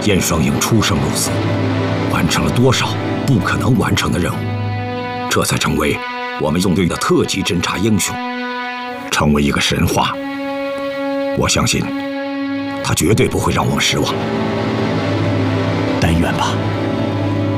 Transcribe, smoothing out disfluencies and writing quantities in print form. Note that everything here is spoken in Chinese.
燕双鹰出生入死，完成了多少不可能完成的任务，这才成为我们纵队的特级侦察英雄，成为一个神话。我相信，他绝对不会让我们失望。 但愿吧。